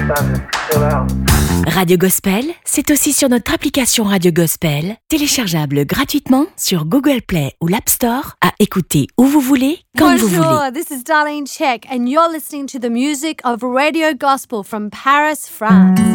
Radio Gospel, c'est aussi sur notre application Radio Gospel, téléchargeable gratuitement sur Google Play ou l'App Store, à écouter où vous voulez, quand vous voulez. Bonjour, this is Darlene Check and you're listening to the music of Radio Gospel from Paris, France.